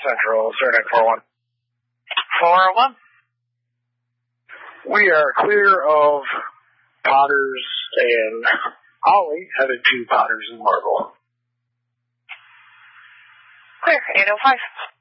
Central, Cernak 401. 401. We are clear of Potters and Holly, headed to Potters and Marble. Clear, 805.